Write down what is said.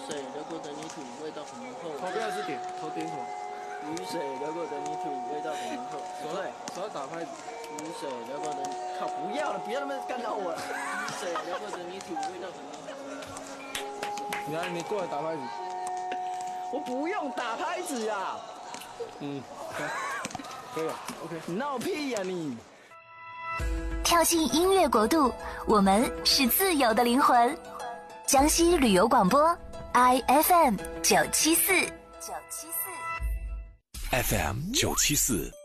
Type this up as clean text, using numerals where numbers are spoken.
水流过的泥土味道很浓厚。 头不要是点，头点什么？ 雨水流过的泥土味道很浓厚。 手要打拍子。 雨水流过的，靠，不要了，不要那么干扰我了。雨水流过的泥土味道很浓厚。 你来，你过来打拍子。 我不用打拍子啊。 可以了 ，OK。 你闹屁呀你！ 跳进音乐国度，我们是自由的灵魂。江西旅游广播 ，IFM 974，FM 974。